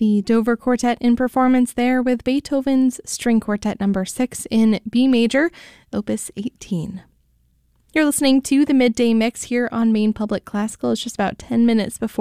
The Dover Quartet in performance there with Beethoven's String Quartet No. 6 in B major, Opus 18. You're listening to the Midday Mix here on Maine Public Classical. It's just about 10 minutes before